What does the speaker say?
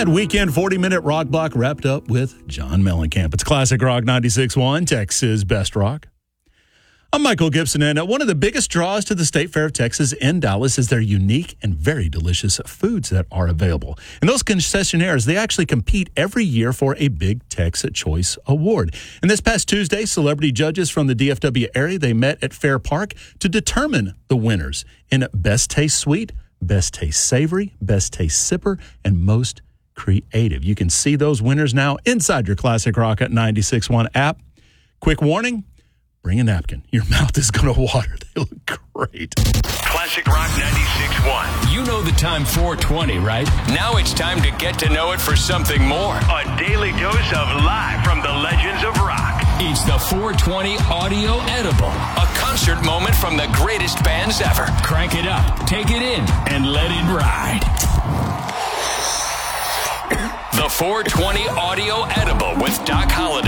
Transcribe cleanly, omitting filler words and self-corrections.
That weekend 40-minute rock block wrapped up with John Mellencamp. It's Classic Rock 96.1, Texas Best Rock. I'm Michael Gibson, and one of the biggest draws to the State Fair of Texas in Dallas is their unique and very delicious foods that are available. And those concessionaires, they actually compete every year for a Big Tex Choice Award. And this past Tuesday, celebrity judges from the DFW area, they met at Fair Park to determine the winners in Best Taste Sweet, Best Taste Savory, Best Taste Sipper, and Most Creative. You can see those winners now inside your Classic Rock at 96.1 app. Quick warning, bring a napkin. Your mouth is going to water. They look great. Classic Rock 96.1. You know the time 420, right? Now it's time to get to know it for something more. A daily dose of live from the legends of rock. It's the 420 Audio Edible, a concert moment from the greatest bands ever. Crank it up, take it in, and let it ride. The 420 Audio Edible with Doc Holliday.